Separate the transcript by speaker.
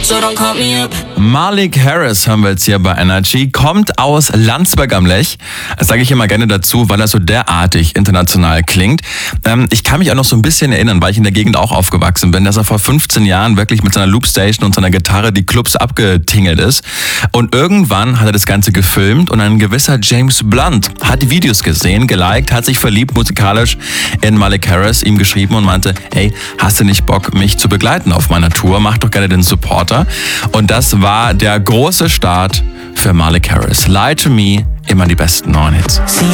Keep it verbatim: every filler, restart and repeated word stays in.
Speaker 1: so don't call me up.
Speaker 2: Malik Harris haben wir jetzt hier bei Energy, kommt aus Landsberg am Lech. Das sage ich immer gerne dazu, weil er so derartig international klingt. Ähm, ich kann mich auch noch so ein bisschen erinnern, weil ich in der Gegend auch aufgewachsen bin, dass er vor fünfzehn Jahren wirklich mit seiner Loopstation und seiner Gitarre die Clubs abgetingelt ist. Und irgendwann hat er das Ganze gefilmt und ein gewisser James Blunt hat die Videos gesehen, geliked, hat sich verliebt musikalisch in Malik Harris, ihm geschrieben und meinte, hey, hast du nicht Bock, mich zu begleiten auf meiner Tour? Mach doch gerne den Supporter. Und das war der große Start für Malik Harris. Lie to Me, immer die besten neuen Hits.
Speaker 1: See,